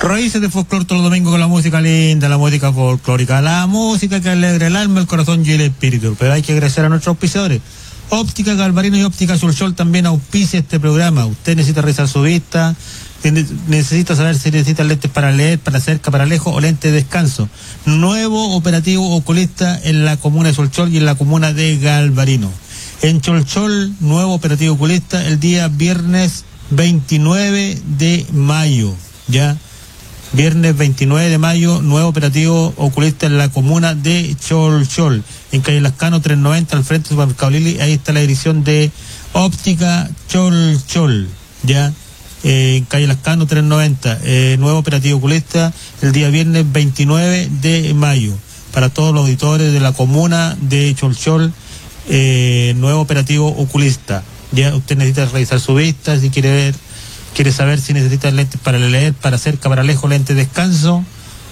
Raíces de folclore todos los domingos con la música linda, la música folclórica, la música que alegra el alma, el corazón y el espíritu. Pero hay que agradecer a nuestros auspiciadores. Óptica Galvarino y Óptica Sulchol también auspicia este programa. Usted necesita revisar su vista, necesita saber si necesita lentes para leer, para cerca, para lejos o lentes de descanso. Nuevo operativo oculista en la comuna de Sulchol y en la comuna de Galvarino. En Cholchol, nuevo operativo oculista el día viernes 29 de mayo. Ya, viernes 29 de mayo, nuevo operativo oculista en la comuna de Cholchol, en calle Lascano 390, al frente del supermercado Lili. Ahí está la dirección de Óptica Cholchol, ya, en calle Lascano 390, nuevo operativo oculista el día viernes 29 de mayo, para todos los auditores de la comuna de Cholchol, nuevo operativo oculista. Ya, usted necesita revisar su vista, si quiere saber si necesita lentes para leer, para cerca, para lejos, lentes de descanso.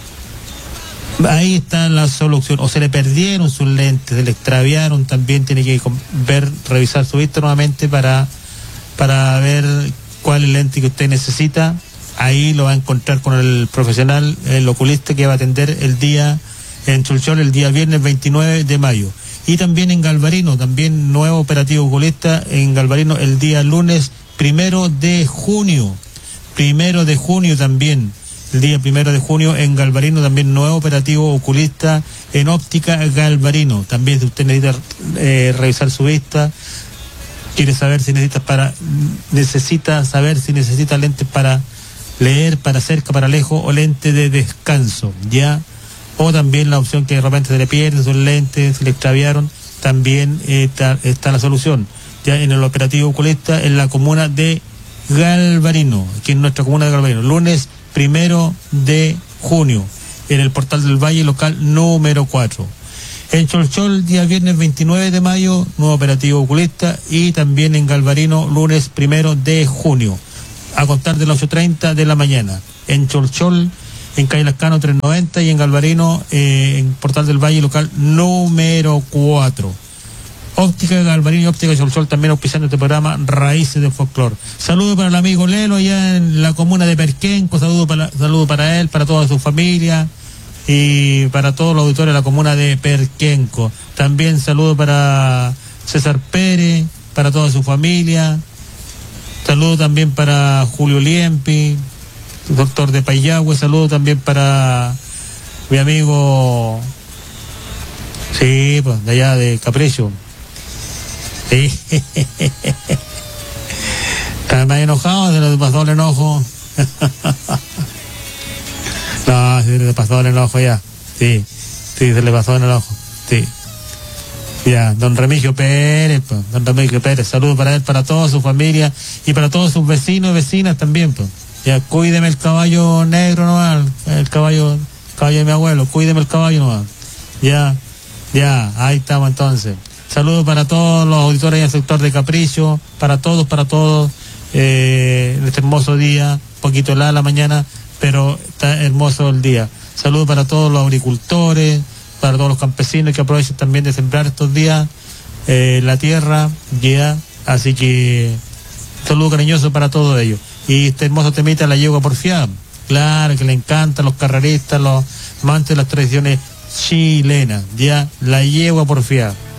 Ahí está la solución. O se le perdieron sus lentes, se le extraviaron, también tiene que revisar su vista nuevamente para ver cuál es el lente que usted necesita. Ahí lo va a encontrar con el profesional, el oculista, que va a atender el día en Cholchol el día viernes 29 de mayo. Y también en Galvarino, también nuevo operativo oculista en Galvarino el día lunes 1 de junio. 1 de junio también. El día 1 de junio en Galvarino también nuevo operativo oculista en Óptica Galvarino. También si usted necesita revisar su vista, quiere saber si necesita saber si necesita lentes para leer, para cerca, para lejos o lentes de descanso, ya. O también la opción que de repente se le pierden sus lentes, se le extraviaron, también está la solución. Ya en el operativo oculista en la comuna de Galvarino, aquí en nuestra comuna de Galvarino, lunes 1 de junio, en el Portal del Valle, local número 4. En Cholchol, día viernes 29 de mayo, nuevo operativo oculista, y también en Galvarino, lunes 1 de junio, a contar de las 8:30 de la mañana. En Cholchol, en calle Lascano 390, y en Galvarino, en Portal del Valle, local número 4. Óptica Galvarino y Óptica Cholchol también auspiciando este programa Raíces de Folclor. Saludo para el amigo Lelo allá en la comuna de Perquenco, saludo para él, para toda su familia y para todos los auditores de la comuna de Perquenco. También saludo para César Pérez, para toda su familia. Saludo también para Julio Liempi, doctor de Payagüe. Saludo también para mi amigo, sí, pues de allá de Capricho. Sí. Está más enojado, se le pasó el enojo. No, se le pasó el enojo ya. Sí, se le pasó el enojo. Sí. Ya, don Remigio Pérez, pues. Don Remigio Pérez, saludos para él, para toda su familia y para todos sus vecinos y vecinas también, pues. Ya, cuídeme el caballo negro nomás, el caballo de mi abuelo, cuídeme el caballo nomás. Ya, ahí estamos entonces. Saludos para todos los auditores en el sector de Capricho, para todos, en este hermoso día, poquito helada la mañana, pero está hermoso el día. Saludos para todos los agricultores, para todos los campesinos que aprovechen también de sembrar estos días la tierra, ya. Así que saludo cariñoso para todos ellos. Y este hermoso temita, la yegua porfiada, claro que le encantan los carreristas, los amantes de las tradiciones chilenas, ya, la yegua porfiada.